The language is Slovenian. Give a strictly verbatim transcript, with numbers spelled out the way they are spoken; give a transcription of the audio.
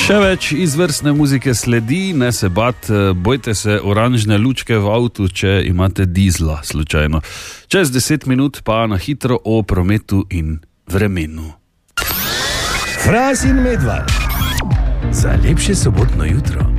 Še več izvrstne muzike sledi, ne se bat, bojte se oranžne lučke v avtu, če imate dizla slučajno. Čez deset minut pa na hitro o prometu in vremenu. Fras in Medvard za lepše sobotno jutro.